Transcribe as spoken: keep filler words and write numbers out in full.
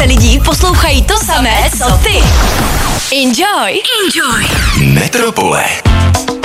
Tisíce lidí poslouchají to samé, co ty. Enjoy. Enjoy. Metropole.